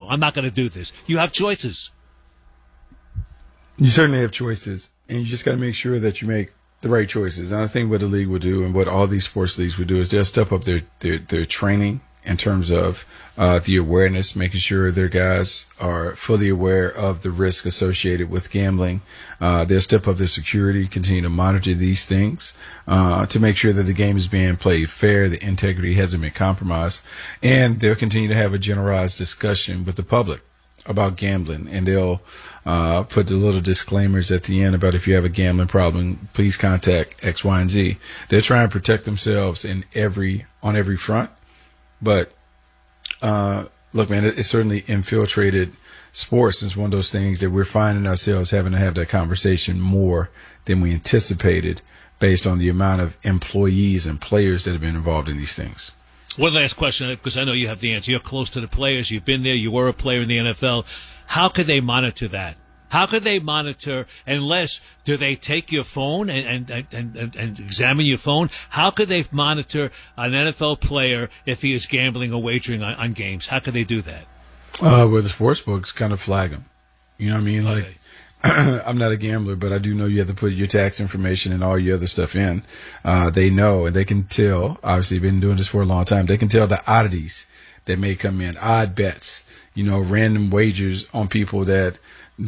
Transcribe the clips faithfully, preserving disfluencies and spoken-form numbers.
I'm not going to do this. You have choices. You certainly have choices, and you just got to make sure that you make the right choices. And I think what the league will do and what all these sports leagues will do is they'll step up their, their, their training in terms of uh, the awareness, making sure their guys are fully aware of the risk associated with gambling. Uh, they'll step up their security, continue to monitor these things uh, to make sure that the game is being played fair, the integrity hasn't been compromised, and they'll continue to have a generalized discussion with the public about gambling, and they'll uh, put the little disclaimers at the end about if you have a gambling problem, please contact X, Y, and Z. They're trying to protect themselves in every on every front. But uh, look, man, it's certainly infiltrated sports. It's one of those things that we're finding ourselves having to have that conversation more than we anticipated based on the amount of employees and players that have been involved in these things. One last question, because I know you have the answer. You're close to the players. You've been there. You were a player in the N F L. How could they monitor that? How could they monitor, unless, do they take your phone and, and, and, and, and examine your phone? How could they monitor an N F L player if he is gambling or wagering on, on games? How could they do that? Uh, well, the sports books kind of flag them. You know what I mean? Like, okay. I'm not a gambler, but I do know you have to put your tax information and all your other stuff in. Uh, they know, and they can tell, obviously been doing this for a long time, they can tell the oddities that may come in, odd bets, you know, random wagers on people that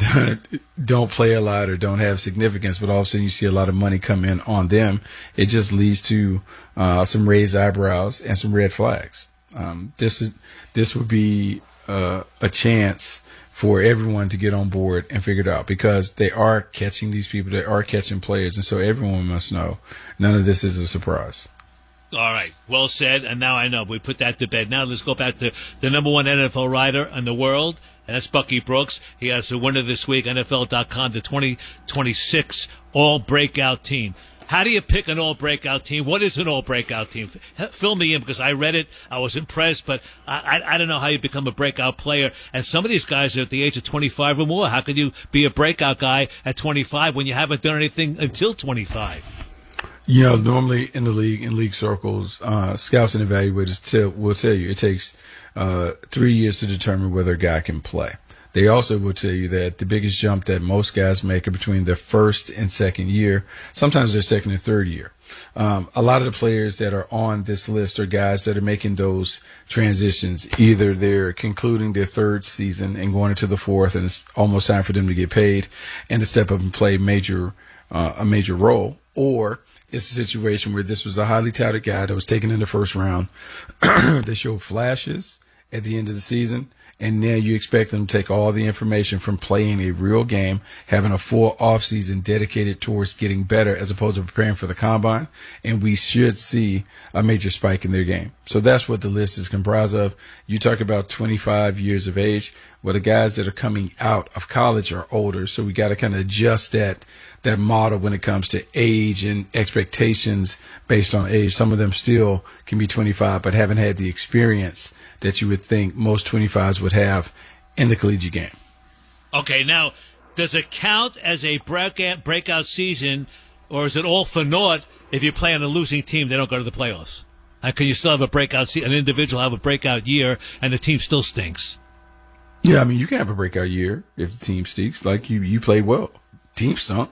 don't play a lot or don't have significance, but all of a sudden you see a lot of money come in on them. It just leads to uh, some raised eyebrows and some red flags. Um, this is this would be uh, a chance for everyone to get on board and figure it out, because they are catching these people, they are catching players, and so everyone must know none of this is a surprise. All right, well said, and now I know. We put that to bed. Now let's go back to the number one N F L writer in the world, and that's Bucky Brooks. He has the winner this week, N F L dot com, the twenty twenty-six All-Breakout Team. How do you pick an all-breakout team? What is an all-breakout team? Fill me in, because I read it. I was impressed, but I, I, I don't know how you become a breakout player. And some of these guys are at the age of twenty-five or more. How could you be a breakout guy at twenty-five when you haven't done anything until twenty-five? You know, normally in the league, in league circles, uh, scouts and evaluators tell, will tell you it takes uh, three years to determine whether a guy can play. They also will tell you that the biggest jump that most guys make are between their first and second year, sometimes their second and third year. Um, a lot of the players that are on this list are guys that are making those transitions. Either they're concluding their third season and going into the fourth, and it's almost time for them to get paid and to step up and play major, uh, a major role, or it's a situation where this was a highly touted guy that was taken in the first round. They showed flashes at the end of the season, and now you expect them to take all the information from playing a real game, having a full offseason dedicated towards getting better as opposed to preparing for the combine, and we should see a major spike in their game. So that's what the list is comprised of. You talk about twenty-five years of age. Well, the guys that are coming out of college are older, so we got to kind of adjust that that model when it comes to age and expectations based on age. Some of them still can be twenty-five, but haven't had the experience that you would think most twenty-fives would have in the collegiate game. Okay, now, does it count as a breakout, breakout season, or is it all for naught if you play on a losing team, they don't go to the playoffs? Uh, can you still have a breakout season, an individual have a breakout year, and the team still stinks? Yeah, I mean, you can have a breakout year if the team stinks. Like, you, you played well. Team stunk.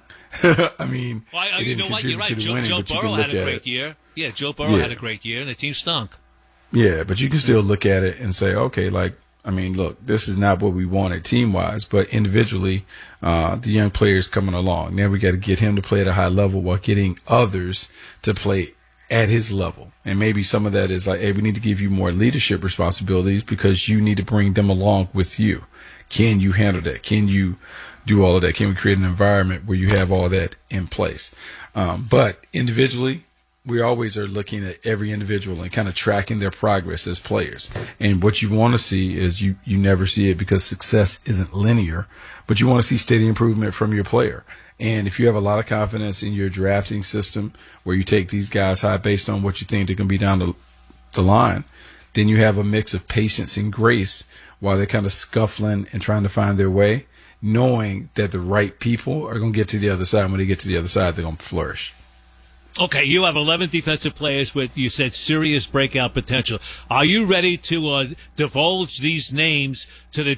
I mean, well, I, it you didn't know what? You're right. Joe, winning, Joe Burrow had a great it. year. Yeah, Joe Burrow yeah. had a great year, and the team stunk. Yeah, but you can still look at it and say, okay, like, I mean, look, this is not what we wanted team-wise, but individually, uh, the young players coming along. Now we got to get him to play at a high level while getting others to play at his level. And maybe some of that is like, hey, we need to give you more leadership responsibilities because you need to bring them along with you. Can you handle that? Can you do all of that? Can we create an environment where you have all that in place? Um, but individually, we always are looking at every individual and kind of tracking their progress as players. And what you want to see is you, you never see it because success isn't linear, but you want to see steady improvement from your player. And if you have a lot of confidence in your drafting system where you take these guys high based on what you think they're going to be down the, the line, then you have a mix of patience and grace while they're kind of scuffling and trying to find their way, knowing that the right people are going to get to the other side. When they get to the other side, they're going to flourish. Okay, you have eleven defensive players with, you said, serious breakout potential. Are you ready to uh, divulge these names to the